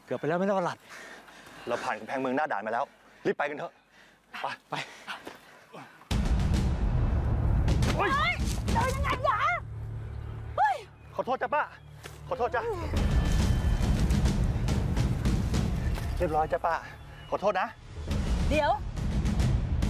เกือบไปแล้วไม่ต้องหลัดเราผ่านกำแพงเมืองหน้าด่านมาแล้วรีบไปกันเถอะไปเฮ้ยเดินยังไงวะเฮ้ยขอโทษจ้ะป้าขอโทษจ้ะเรียบร้อยจ้ะป้าขอโทษนะเดี๋ยว